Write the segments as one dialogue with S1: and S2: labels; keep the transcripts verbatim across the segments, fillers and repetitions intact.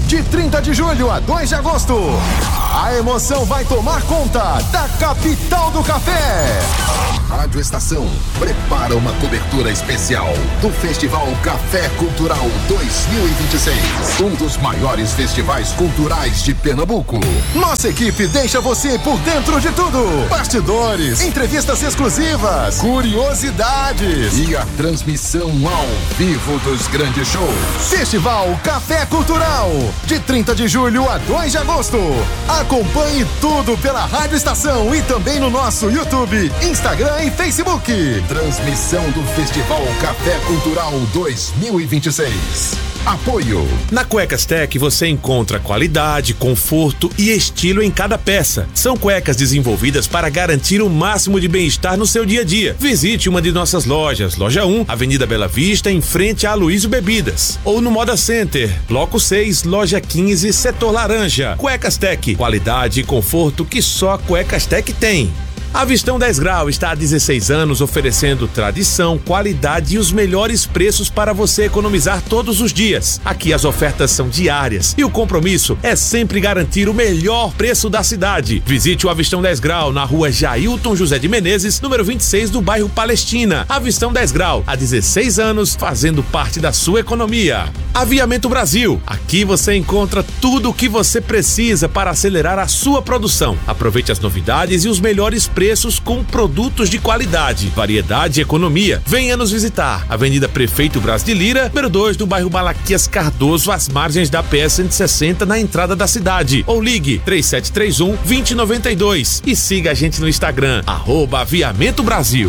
S1: de trinta de julho a dois de agosto. A emoção vai tomar conta da capital do café. A Rádio Estação prepara uma cobertura especial do Festival Café Cultural dois mil e vinte e seis, um dos maiores festivais culturais de Pernambuco. Nossa equipe deixa você por dentro de tudo: bastidores, entrevistas exclusivas, curiosidades e a transmissão ao vivo dos grandes shows. Festival Café Cultural, de trinta de julho a dois de agosto. Acompanhe tudo pela Rádio Estação e também no nosso YouTube, Instagram e Facebook. Transmissão do Festival Café Cultural dois mil e vinte e seis. Apoio.
S2: Na Cuecas Tech você encontra qualidade, conforto e estilo em cada peça. São cuecas desenvolvidas para garantir o máximo de bem-estar no seu dia a dia. Visite uma de nossas lojas. Loja um, Avenida Bela Vista, em frente a Aloysio Bebidas. Ou no Moda Center, Bloco seis, Loja quinze, Setor Laranja. Cuecas Tech, qualidade e conforto que só a Cuecas Tech tem. A Vistão dez Grau está há dezesseis anos oferecendo tradição, qualidade e os melhores preços para você economizar todos os dias. Aqui as ofertas são diárias e o compromisso é sempre garantir o melhor preço da cidade. Visite o Avistão dez Grau na rua Jailton José de Menezes, número vinte e seis, do bairro Palestina. Avistão dez Grau, há dezesseis anos fazendo parte da sua economia. Aviamento Brasil, aqui você encontra tudo o que você precisa para acelerar a sua produção. Aproveite as novidades e os melhores preços preços com produtos de qualidade, variedade e economia. Venha nos visitar. Avenida Prefeito Braz de Lira, número dois, do bairro Malaquias Cardoso, às margens da P S cento e sessenta, na entrada da cidade. Ou ligue três sete três um, dois zero nove dois e siga a gente no Instagram, arroba Aviamento Brasil.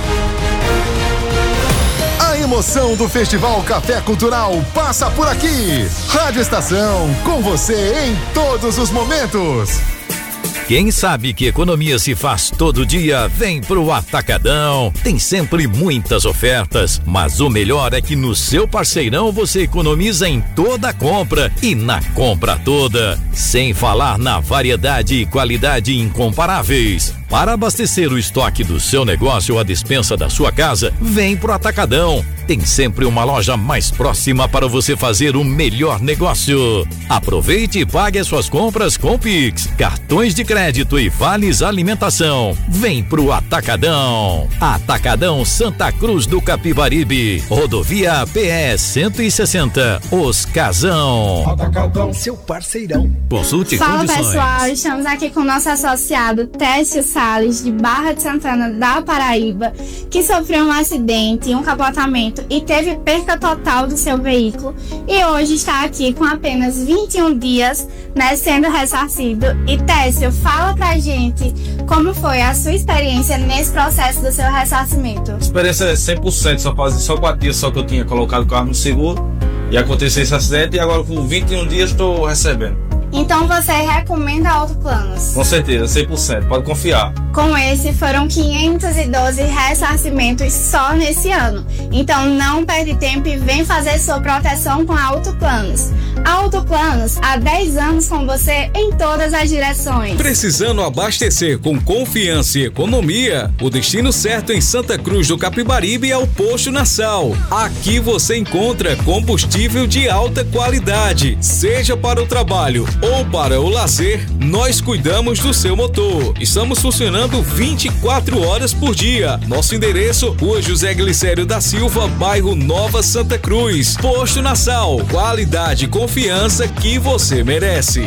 S1: A emoção do Festival Café Cultural passa por aqui. Rádio Estação, com você em todos os momentos.
S3: Quem sabe que economia se faz todo dia, vem pro Atacadão. Tem sempre muitas ofertas, mas o melhor é que no seu Parceirão você economiza em toda a compra e na compra toda. Sem falar na variedade e qualidade incomparáveis. Para abastecer o estoque do seu negócio ou a despensa da sua casa, vem pro Atacadão. Tem sempre uma loja mais próxima para você fazer o melhor negócio. Aproveite e pague as suas compras com Pix, cartões de crédito e vales alimentação. Vem pro Atacadão. Atacadão Santa Cruz do Capibaribe. Rodovia P E cento e sessenta. Os Casão.
S4: Atacadão, seu parceirão.
S3: Consulte
S5: Fala,
S3: condições.
S5: pessoal, estamos aqui com o nosso associado Técio Salles, de Barra de Santana, da Paraíba, que sofreu um acidente e um capotamento e teve perca total do seu veículo e hoje está aqui com apenas vinte e um dias, né, sendo ressarcido. E Técio, fala pra gente como foi a sua experiência nesse processo do seu ressarcimento.
S6: A experiência é cem por cento, só fazia só quatro dias só que eu tinha colocado o carro no seguro e aconteceu esse acidente e agora com vinte e um dias estou recebendo.
S5: Então você recomenda Autoplanos?
S6: Com certeza, cem por cento, pode confiar.
S5: Com esse foram quinhentos e doze ressarcimentos só nesse ano. Então não perde tempo e vem fazer sua proteção com a Autoplanos. A Autoplanos, há dez anos com você em todas as direções.
S7: Precisando abastecer com confiança e economia? O destino certo em Santa Cruz do Capibaribe é o Posto Nassau. Aqui você encontra combustível de alta qualidade, seja para o trabalho ou para o lazer, nós cuidamos do seu motor. Estamos funcionando vinte e quatro horas por dia. Nosso endereço, Rua José Glicério da Silva, bairro Nova Santa Cruz. Posto Nassau, qualidade e confiança que você merece.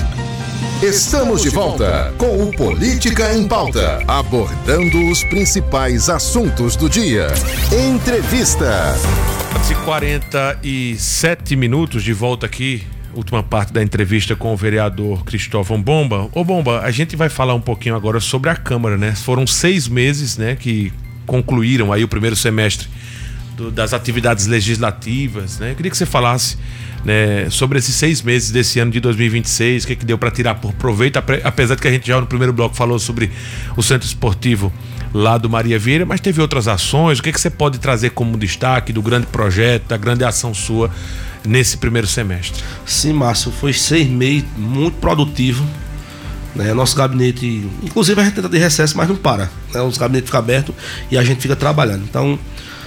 S1: Estamos de volta com o Política em Pauta, abordando os principais assuntos do dia. Entrevista.
S2: quarenta e sete minutos de volta aqui. Última parte da entrevista com o vereador Cristóvão Bomba. Ô Bomba, a gente vai falar um pouquinho agora sobre a Câmara, né? Foram seis meses, né, que concluíram aí o primeiro semestre do, das atividades legislativas, né? Eu queria que você falasse, né, sobre esses seis meses desse ano de dois mil e vinte e seis, o que, que deu para tirar por proveito, apesar de que a gente já no primeiro bloco falou sobre o Centro Esportivo lá do Maria Vieira, mas teve outras ações. O que, que você pode trazer como destaque do grande projeto, da grande ação sua nesse primeiro semestre?
S8: Sim, Márcio, foi seis meses muito produtivo, né? Nosso gabinete, inclusive a gente entra de recesso, mas não para, né? Os gabinetes ficam abertos e a gente fica trabalhando. Então,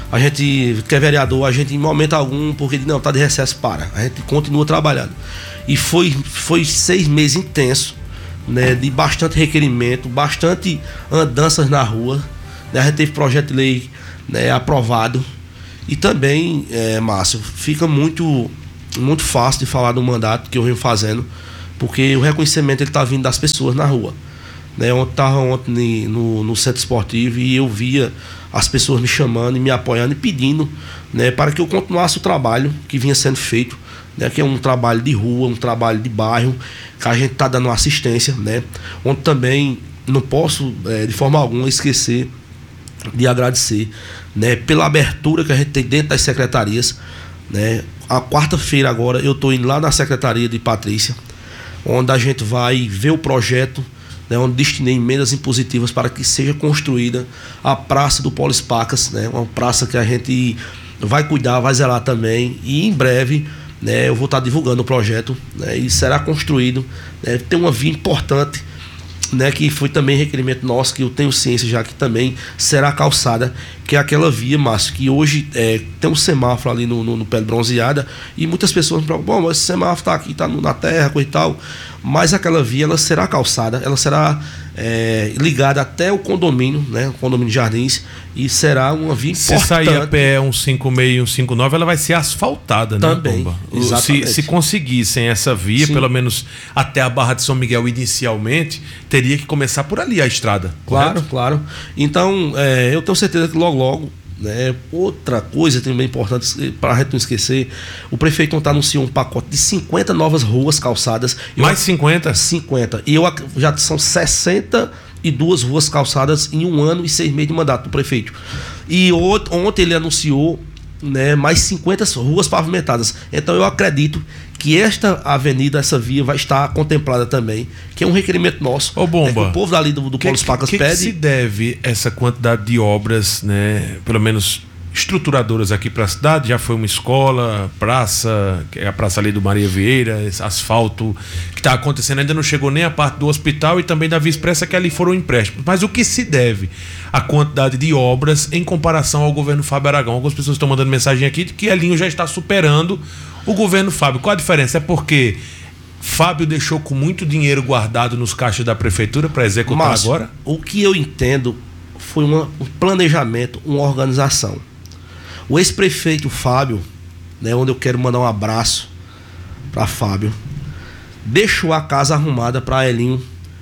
S8: A gente, que é vereador, a gente em momento algum, porque não, tá de recesso, para. A gente continua trabalhando. E foi, foi seis meses intensos, né, de bastante requerimento, bastante andanças na rua. Né, a gente teve projeto de lei, né, aprovado. E também, é, Márcio, fica muito, muito fácil de falar do mandato que eu venho fazendo, porque o reconhecimento ele tá vindo das pessoas na rua. Né, eu estava ontem no, no centro esportivo e eu via as pessoas me chamando e me apoiando e pedindo, né, para que eu continuasse o trabalho que vinha sendo feito, né, que é um trabalho de rua, um trabalho de bairro, que a gente está dando assistência, né, onde também não posso é, de forma alguma esquecer de agradecer, né, pela abertura que a gente tem dentro das secretarias. Né, a quarta-feira agora eu estou indo lá na secretaria de Patrícia, onde a gente vai ver o projeto, né, onde destinei emendas impositivas para que seja construída a Praça do Polis Pacas, né, uma praça que a gente vai cuidar, vai zelar também, e em breve, né, eu vou estar divulgando o projeto, né, e será construído, né, tem uma via importante, né, que foi também requerimento nosso, que eu tenho ciência já que também será calçada, que é aquela via, Márcio, que hoje é, tem um semáforo ali no, no, no pé de bronzeada, e muitas pessoas me perguntam, bom, mas esse semáforo está aqui, está na terra, coisa e tal, mas aquela via ela será calçada, ela será é, ligada até o condomínio, né, o condomínio de Jardins, e será uma via importante.
S2: Se sair a pé um cinco seis e um cinco nove, ela vai ser asfaltada, né,
S8: também,
S2: Bomba?
S8: exatamente.
S2: Se, se conseguissem essa via, sim, pelo menos até a Barra de São Miguel inicialmente, teria que começar por ali a estrada.
S8: Claro,
S2: correto?
S8: claro. Então, é, eu tenho certeza que logo, logo, né, outra coisa também importante para a gente não esquecer, o prefeito ontem anunciou um pacote de cinquenta novas ruas calçadas.
S2: Mais cinquenta?
S8: cinquenta. E eu, já são sessenta e duas ruas calçadas em um ano e seis meses de mandato do prefeito. E ontem ele anunciou, né, mais cinquenta ruas pavimentadas. Então eu acredito que esta avenida, essa via vai estar contemplada também, que é um requerimento nosso.
S2: Ô, Bomba,
S8: é que o povo dali do, do Polis Pacas
S2: que,
S8: pede.
S2: Que se deve essa quantidade de obras, né, pelo menos estruturadoras aqui para a cidade? Já foi uma escola, praça, que é a praça ali do Maria Vieira, esse asfalto que está acontecendo, ainda não chegou nem a parte do hospital e também da Via Expressa, que ali foram empréstimos. Mas o que se deve a quantidade de obras em comparação ao governo Fábio Aragão? Algumas pessoas estão mandando mensagem aqui de que Elinho já está superando o governo Fábio. Qual a diferença? É porque Fábio deixou com muito dinheiro guardado nos caixas da prefeitura para executar. Mas, agora?
S8: O que eu entendo foi uma, um planejamento, uma organização. O ex-prefeito Fábio, né, onde eu quero mandar um abraço para Fábio, deixou a casa arrumada para Elinho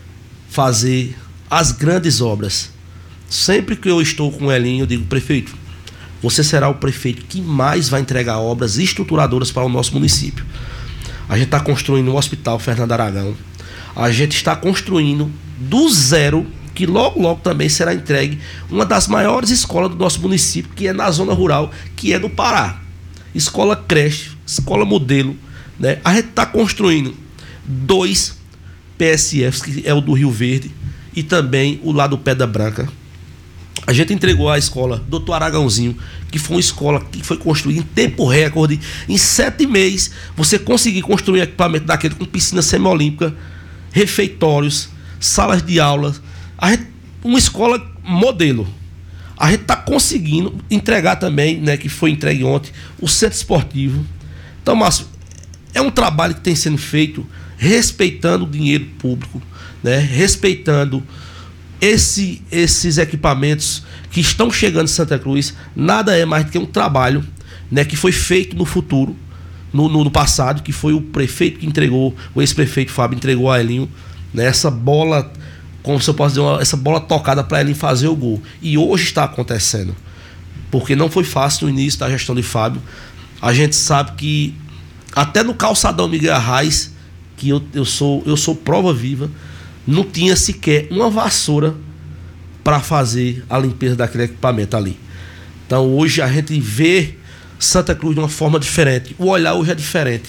S8: fazer as grandes obras. Sempre que eu estou com o Elinho, eu digo, prefeito, você será o prefeito que mais vai entregar obras estruturadoras para o nosso município. A gente está construindo o Hospital Fernando Aragão. A gente está construindo do zero, que logo, logo também será entregue, uma das maiores escolas do nosso município, que é na zona rural, que é no Pará. Escola creche, escola modelo, né? A gente está construindo dois P S Fs, que é o do Rio Verde, e também o lá do Pedra Branca. A gente entregou a escola doutor Aragãozinho, que foi uma escola que foi construída em tempo recorde. Em sete meses, você conseguir construir um equipamento daquele com piscina semiolímpica, refeitórios, salas de aula. A gente, uma escola modelo. A gente está conseguindo entregar também, né, que foi entregue ontem, o centro esportivo. Então, Márcio, é um trabalho que tem sendo feito respeitando o dinheiro público, né, respeitando esse, esses equipamentos que estão chegando em Santa Cruz. Nada é mais do que um trabalho, né, que foi feito no futuro, no, no, no passado, que foi o prefeito que entregou, o ex-prefeito Fábio entregou a Elinho, né, essa bola, como se eu posso dizer, uma, essa bola tocada para Elinho fazer o gol. E hoje está acontecendo, porque não foi fácil no início da gestão de Fábio. A gente sabe que até no calçadão Miguel Arraes, que eu, eu, sou, eu sou prova viva, não tinha sequer uma vassoura para fazer a limpeza daquele equipamento ali. Então hoje a gente vê Santa Cruz de uma forma diferente. O olhar hoje é diferente.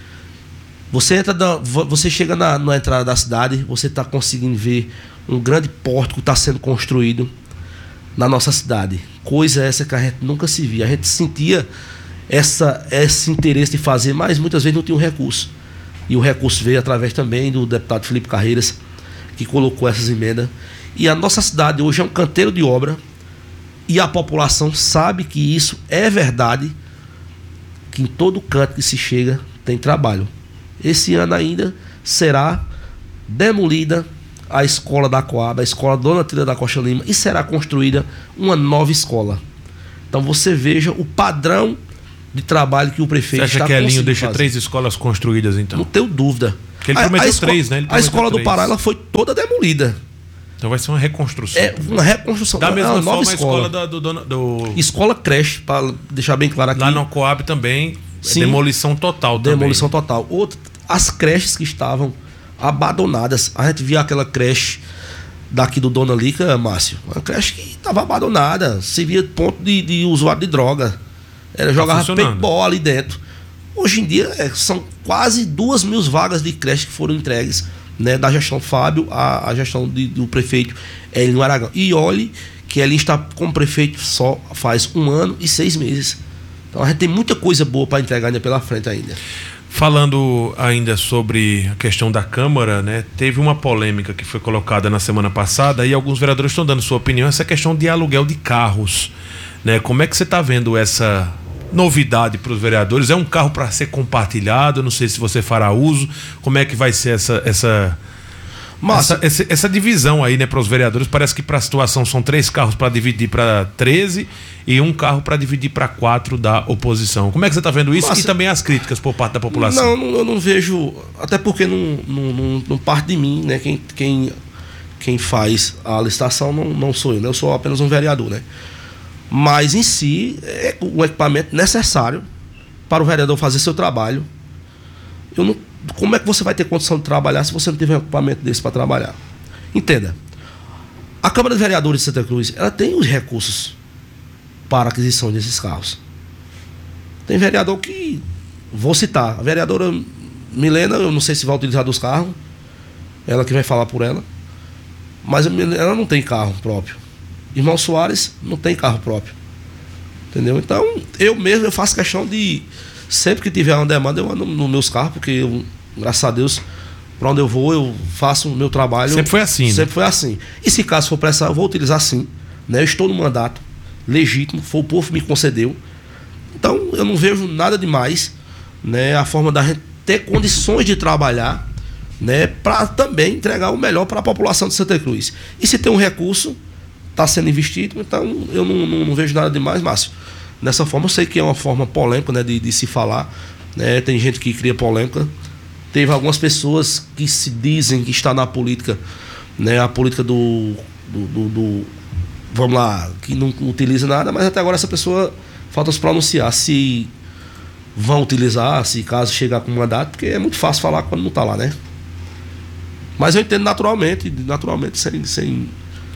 S8: Você entra na, você chega na, na entrada da cidade, você está conseguindo ver um grande pórtico que está sendo construído na nossa cidade. Coisa essa que a gente nunca se via. A gente sentia essa, esse interesse de fazer, mas muitas vezes não tinha um recurso. E o recurso veio através também do deputado Felipe Carreiras, que colocou essas emendas. E a nossa cidade hoje é um canteiro de obra, E a população sabe que isso é verdade, que em todo canto que se chega tem trabalho. Esse ano ainda será demolida a escola da Coab, a escola Dona Trilha da Costa Lima, e será construída uma nova escola. Então você veja o padrão de trabalho que o prefeito está
S2: conseguindo. Você acha que Elinho deixa
S8: fazer.
S2: três escolas construídas, então?
S8: Não tenho dúvida.
S2: Porque ele prometeu a, a escola, três, né? Ele
S8: a escola do
S2: três.
S8: Pará ela foi toda demolida.
S2: Então vai ser uma reconstrução.
S8: É uma reconstrução.
S2: Da mesma
S8: é uma
S2: forma,
S8: nova
S2: a escola da, do, do, do...
S8: Escola creche, para deixar bem claro aqui.
S2: Lá no Coab também,
S8: Sim,
S2: demolição total também.
S8: Demolição total. Outra, as creches que estavam abandonadas. A gente via aquela creche daqui do Dona Lica, Márcio. Uma creche que estava abandonada. Servia de ponto de, de usuário de droga. Era, tá jogava paintball ali dentro. Hoje em dia é, são quase duas mil vagas de creche que foram entregues, né, da gestão Fábio à, à gestão de, do prefeito Elinho Aragão. E olhe que ele está como prefeito só faz um ano e seis meses. Então a gente tem muita coisa boa para entregar ainda pela frente ainda.
S2: Falando ainda sobre a questão da Câmara, né, teve uma polêmica que foi colocada na semana passada e alguns vereadores estão dando sua opinião, essa questão de aluguel de carros, né? Como é que você está vendo essa novidade para os vereadores? É um carro para ser compartilhado? Não sei se você fará uso. Como é que vai ser essa essa Essa, essa, essa divisão aí, né, para os vereadores? Parece que para a situação são três carros para dividir para treze e um carro para dividir para quatro da oposição. Como é que você está vendo isso? Márcio, e também as críticas por parte da população?
S8: Não, eu não vejo, até porque não, não, não, não parte de mim, né? Quem, quem, quem faz a licitação não, não sou eu, né? Eu sou apenas um vereador, né? Mas em si é um equipamento necessário para o vereador fazer seu trabalho. Eu não, como é que você vai ter condição de trabalhar se você não tiver um equipamento desse para trabalhar? Entenda. A Câmara de Vereadores de Santa Cruz, ela tem os recursos para a aquisição desses carros. Tem vereador que, vou citar, a vereadora Milena, eu não sei se vai utilizar dos carros, ela que vai falar por ela, mas ela não tem carro próprio. Irmão Soares não tem carro próprio. Entendeu? Então, eu mesmo eu faço questão de, sempre que tiver uma demanda, eu ando nos meus carros, porque eu, graças a Deus, para onde eu vou, eu faço o meu trabalho.
S2: Sempre foi assim,
S8: Sempre
S2: né?
S8: foi assim. E se caso for precisar, eu vou utilizar sim. Né? Eu estou no mandato legítimo, foi o povo que me concedeu. Então, eu não vejo nada demais, né? A forma da gente ter condições de trabalhar, né? Para também entregar o melhor para a população de Santa Cruz. E se tem um recurso, está sendo investido, então eu não, não, não vejo nada demais, Márcio. Dessa forma, eu sei que é uma forma polêmica, né, de, de se falar, né? Tem gente que cria polêmica. Teve algumas pessoas que se dizem que está na política, né, a política do, do, do, do vamos lá, que não utiliza nada, mas até agora essa pessoa falta se pronunciar se vão utilizar, se caso chegar com mandato, porque é muito fácil falar quando não está lá, né? Mas eu entendo naturalmente, naturalmente, sem... sem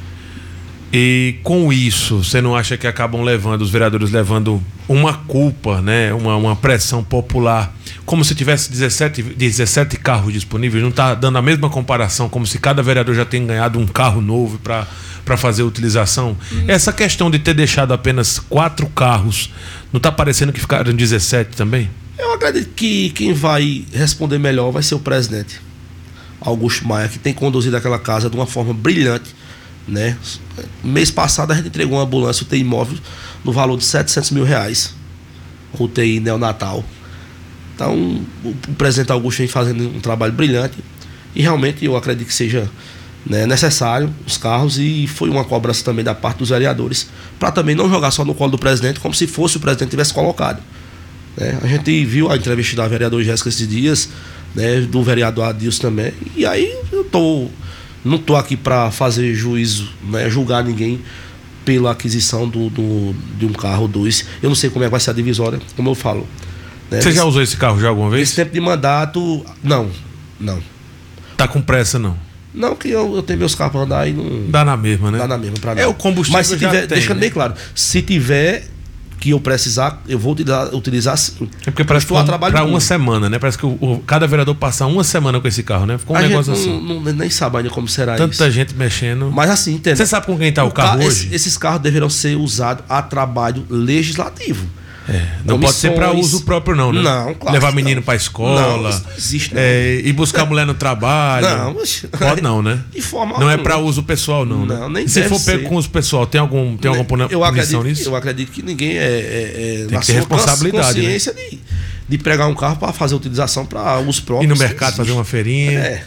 S2: E com isso, você não acha que acabam levando, os vereadores levando uma culpa, né? Uma, uma pressão popular, como se tivesse dezessete, dezessete carros disponíveis? Não está dando a mesma comparação, como se cada vereador já tenha ganhado um carro novo para para fazer a utilização? Hum. Essa questão de ter deixado apenas quatro carros, não está parecendo que ficaram dezessete também?
S8: Eu acredito que quem vai responder melhor vai ser o presidente Augusto Maia, que tem conduzido aquela casa de uma forma brilhante, né? Mês passado a gente entregou uma ambulância U T I móvel no valor de setecentos mil reais, U T I neonatal. Então o, o presidente Augusto vem fazendo um trabalho brilhante e realmente eu acredito que seja, né, necessário os carros, e foi uma cobrança também da parte dos vereadores para também não jogar só no colo do presidente como se fosse o presidente tivesse colocado, né? A gente viu a entrevista da vereadora Jéssica esses dias, né, do vereador Adilson também, e aí eu tô não estou aqui para fazer juízo, né, julgar ninguém pela aquisição do, do, de um carro dois. Eu não sei como é que vai ser a divisória, como eu falo, né?
S2: Você já usou esse carro já alguma vez?
S8: Esse tempo de mandato, não, não.
S2: Tá com pressa, não?
S8: Não, que eu, eu tenho meus carros para andar e não...
S2: Dá na mesma, né?
S8: Dá na mesma para mim.
S2: É o combustível.
S8: Mas se tiver,
S2: já tem,
S8: deixando, né, bem claro, se tiver que eu precisar, eu vou utilizar, utilizar sim.
S2: É porque parece que para uma semana, né? Parece que o, o, cada vereador passa uma semana com esse carro, né? Ficou um
S8: a
S2: negócio
S8: gente
S2: assim.
S8: Não, não, nem sabe ainda como será
S2: Tanta
S8: isso.
S2: Tanta gente mexendo.
S8: Mas assim, entende?
S2: Você sabe com quem tá o, o carro
S8: ca-
S2: hoje?
S8: Esses, esses carros deverão ser usados a trabalho legislativo.
S2: É, não pode ser para uso próprio, não, né?
S8: Não, claro.
S2: Levar menino para escola.
S8: Não, isso não existe, não.
S2: É, e buscar mulher no trabalho.
S8: Não, mas...
S2: Pode não, né?
S8: De forma
S2: não
S8: alguma.
S2: é para uso pessoal, não.
S8: Não,
S2: né?
S8: nem
S2: e se
S8: deve
S2: for pego
S8: ser.
S2: com uso pessoal, tem algum tem alguma punição
S8: eu acredito,
S2: nisso?
S8: Eu acredito que ninguém é, é, é
S2: tem
S8: na
S2: que ter
S8: sua
S2: responsabilidade,
S8: consciência, né? de, de pregar um carro para fazer utilização para uso próprio.
S2: Ir no mercado fazer uma feirinha.
S8: É.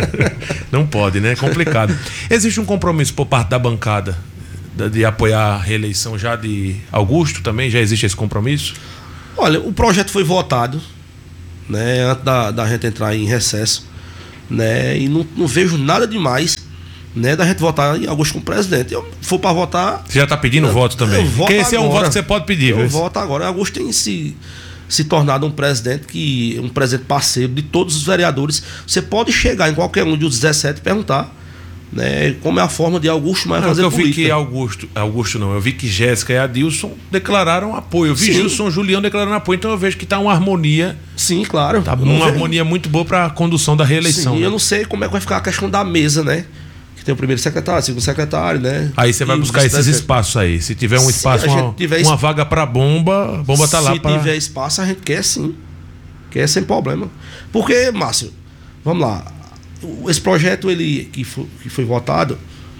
S2: Não pode, né? É complicado. Existe um compromisso por parte da bancada de apoiar a reeleição já de Augusto também? Já existe esse compromisso?
S8: Olha, o projeto foi votado, né, antes da, da gente entrar em recesso, né, e não, não vejo nada demais, né, da gente votar em Augusto como presidente. Eu for para votar...
S2: Você já está pedindo eu, voto também? Porque esse agora. É um voto que você pode pedir.
S8: Eu
S2: viu?
S8: voto agora. Augusto tem se, se tornado um presidente que um presidente parceiro de todos os vereadores. Você pode chegar em qualquer um dos dezessete e perguntar, né, como é a forma de Augusto mais fazer
S2: eu
S8: política.
S2: vi que Augusto, Augusto não, eu vi que Jéssica e Adilson declararam apoio. Eu vi
S8: Sim.
S2: Gilson e Julião declarando apoio, então eu vejo que está uma harmonia.
S8: Sim, claro.
S2: Tá uma harmonia muito boa para a condução da reeleição.
S8: Sim,
S2: né?
S8: eu não sei como é que vai ficar a questão da mesa, né? Que tem o primeiro secretário, o segundo secretário, né?
S2: Aí você vai
S8: e
S2: buscar esses espaços aí. Se tiver um
S8: se
S2: espaço, uma,
S8: tiver
S2: uma vaga para bomba, bomba tá lá.
S8: Se
S2: pra...
S8: tiver espaço, a gente quer sim. Quer sem problema. Porque, Márcio, vamos lá. Esse projeto ele, que, foi, que foi votado,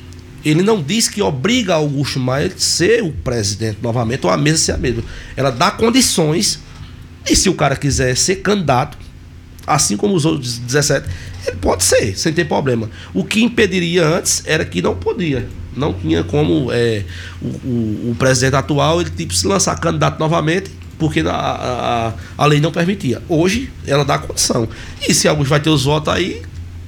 S8: ele não diz que obriga Augusto Maia a ser o presidente novamente, ou a mesa ser a mesma. Ela dá condições, e se o cara quiser ser candidato, assim como os outros dezessete, ele pode ser, sem ter problema. O que impediria antes era que não podia. Não tinha como é, o, o, o presidente atual ele tipo, se lançar candidato novamente, porque a, a, a lei não permitia. Hoje, ela dá condição. E se Augusto vai ter os votos aí,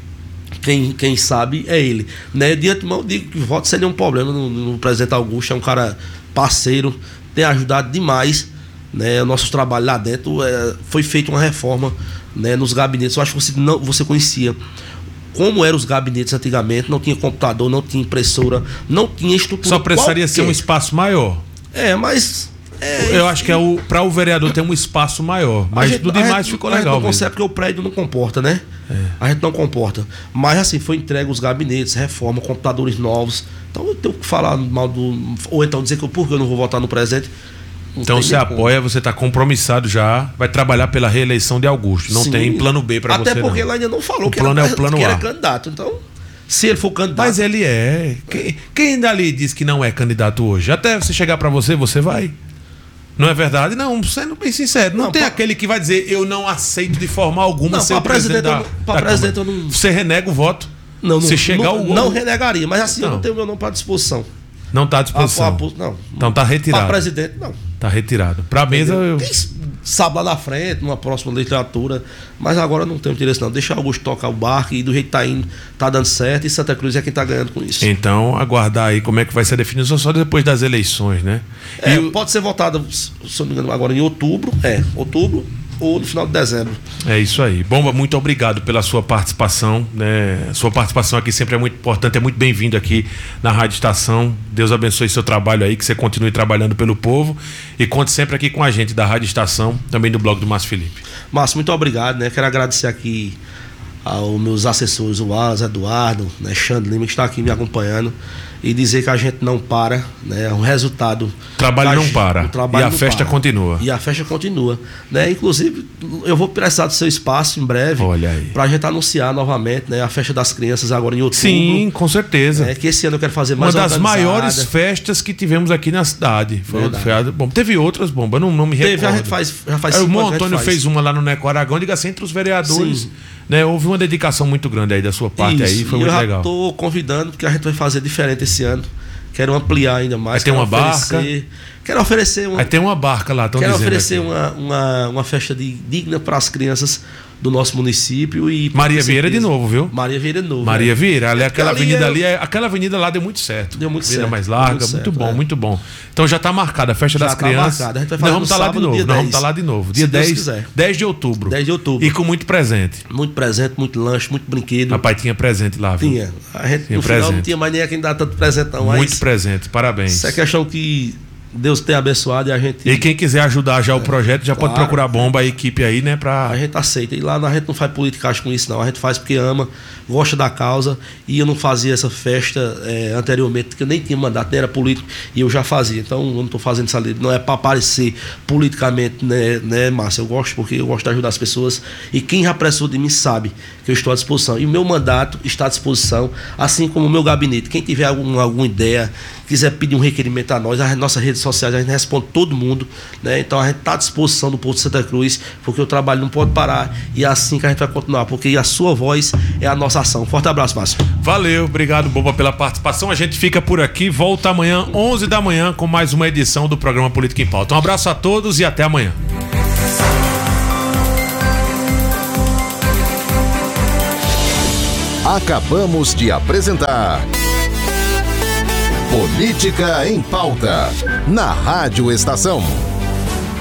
S8: Quem, quem sabe é ele. Né? De antemão, eu digo que o voto seria um problema no, no presidente Augusto. É um cara parceiro, tem ajudado demais, né? O nosso trabalho lá dentro. É, foi feita uma reforma, né, nos gabinetes. Eu acho que você, não, você conhecia como eram os gabinetes antigamente. Não tinha computador, não tinha impressora, não tinha estrutura.
S2: Só precisaria
S8: qualquer.
S2: ser um espaço maior.
S8: É, mas. É,
S2: eu acho que é o para o vereador ter um espaço maior, mas
S8: gente,
S2: do demais
S8: gente,
S2: ficou
S8: a
S2: legal.
S8: Gente não consegue porque o prédio não comporta, né? É. A gente não comporta. Mas assim, foi entregue os gabinetes, reforma, computadores novos. Então eu tenho que falar mal do. Ou então dizer que eu, por que eu não vou votar no presente.
S2: Então você apoia, como. Você está compromissado já, vai trabalhar pela reeleição de Augusto. Não Sim. tem plano B para você.
S8: Até porque
S2: não.
S8: ela ainda não falou
S2: o
S8: que,
S2: plano
S8: era,
S2: é o plano
S8: que
S2: A.
S8: era candidato. Então, se ele for candidato.
S2: Mas ele é. Quem, quem dali diz que não é candidato hoje? Até você chegar para você, você vai. Não é verdade? Não, sendo bem sincero. Não, não tem pra... aquele que vai dizer eu não aceito de forma alguma
S8: não,
S2: ser o presidente,
S8: presidente da, da presidente eu não...
S2: Você renega o voto?
S8: Não, não,
S2: Se chegar
S8: não,
S2: o...
S8: não renegaria, mas assim
S2: não.
S8: eu não tenho meu nome para disposição.
S2: Não está à disposição?
S8: A, a, a, não.
S2: Então está retirado.
S8: Para presidente, não.
S2: Está retirado. Para a mesa eu...
S8: Quem sabe lá na frente, numa próxima legislatura, mas agora não tenho interesse não. Deixa o Augusto tocar o barco e do jeito que tá indo, tá dando certo, e Santa Cruz é quem tá ganhando com isso.
S2: Então, aguardar aí como é que vai ser a definição só depois das eleições, né?
S8: É,
S2: e
S8: pode ser votado, se não me engano, agora em outubro, é, outubro ou no final de dezembro.
S2: É isso aí. Bomba, muito obrigado pela sua participação, né? Sua participação aqui sempre é muito importante, é muito bem-vindo aqui na Rádio Estação. Deus abençoe seu trabalho aí, que você continue trabalhando pelo povo e conte sempre aqui com a gente da Rádio Estação, também do blog do Márcio Felipe.
S8: Márcio, muito obrigado, né? Quero agradecer aqui aos meus assessores, o Asa, Eduardo, né, Xandre Lima, que está aqui me acompanhando, e dizer que a gente não para, né? O resultado...
S2: O trabalho não para,
S8: trabalho
S2: e a
S8: não
S2: festa
S8: para.
S2: continua.
S8: E a festa continua, né? Inclusive, eu vou precisar do seu espaço em breve,
S2: olha aí,
S8: pra gente anunciar novamente, né, a festa das crianças agora em outubro.
S2: Sim, com certeza.
S8: É, que esse ano eu quero fazer mais
S2: uma das
S8: organizada.
S2: maiores festas que tivemos aqui na cidade. Foi, foi, bom, teve outras, Bomba, não, não me recordo.
S8: Teve, a gente faz, já faz
S2: o
S8: cinco
S2: Antônio fez uma lá no Neco Aragão, diga assim, entre os vereadores. Sim. Né, houve uma dedicação muito grande aí da sua parte. Isso, aí, foi muito legal. Eu
S8: estou convidando, porque a gente vai fazer diferente esse ano. Quero ampliar ainda mais.
S2: Vai ter uma
S8: oferecer,
S2: barca.
S8: Quero oferecer uma.
S2: Vai ter uma barca lá, estão dizendo.
S8: Quero oferecer
S2: aqui.
S8: uma, uma, uma festa de, digna para as crianças do nosso município. E
S2: Maria Vieira de novo, viu?
S8: Maria Vieira de novo.
S2: Maria Vieira, ali, aquela
S8: ali
S2: avenida
S8: é...
S2: ali, aquela avenida lá deu muito certo.
S8: Deu muito
S2: avenida
S8: certo.
S2: mais larga, muito,
S8: muito, certo,
S2: bom,
S8: é.
S2: muito bom. Então já está marcada a festa
S8: já
S2: das
S8: tá
S2: crianças.
S8: Marcada. A gente vai
S2: nós vamos estar tá lá de novo. Nós vamos estar tá lá de novo. Dia dez, dez de outubro.
S8: dez de outubro.
S2: E com muito presente.
S8: Muito presente, muito lanche, muito brinquedo.
S2: Papai tinha presente lá, viu?
S8: Tinha. A gente
S2: tinha
S8: no
S2: presente.
S8: final não tinha mais ninguém que dá tanto presente, não.
S2: Muito presente, parabéns.
S8: Isso é questão que Deus tenha abençoado e a gente...
S2: E quem quiser ajudar já o projeto, já
S8: claro,
S2: pode procurar Bomba, a equipe aí, né? Pra...
S8: A gente aceita. E lá a gente não faz politicagem com isso, não. A gente faz porque ama, gosta da causa. E eu não fazia essa festa é, anteriormente, porque eu nem tinha mandato, nem era político, e eu já fazia. Então eu não estou fazendo essa lei. Não é para aparecer politicamente, né, né, Márcia? Eu gosto porque eu gosto de ajudar as pessoas. E quem já precisou de mim sabe que eu estou à disposição. E o meu mandato está à disposição, assim como o meu gabinete. Quem tiver algum, alguma ideia, quiser pedir um requerimento a nós, as nossas redes sociais, a gente responde todo mundo, né? Então a gente está à disposição do povo de Santa Cruz, porque o trabalho não pode parar e é assim que a gente vai continuar, porque a sua voz é a nossa ação. Forte abraço, Márcio.
S2: Valeu, obrigado, Bomba, pela participação. A gente fica por aqui, volta amanhã, onze da manhã, com mais uma edição do programa Política em Pauta. Um abraço a todos e até amanhã.
S1: Acabamos de apresentar Política em Pauta, na Rádio Estação.